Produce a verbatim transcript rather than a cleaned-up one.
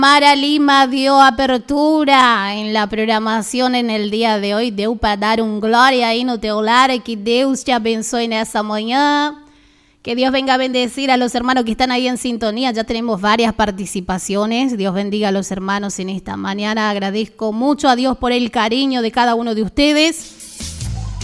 Mara Lima dio apertura en la programação en el día de hoy. Deu para dar um glória aí no teu lar. Que Deus te abençoe nessa manhã. Que Dios venga a bendecir a los hermanos que están ahí en sintonía. Ya tenemos varias participaciones. Dios bendiga a los hermanos en esta mañana. Agradezco mucho a Dios por el cariño de cada uno de ustedes.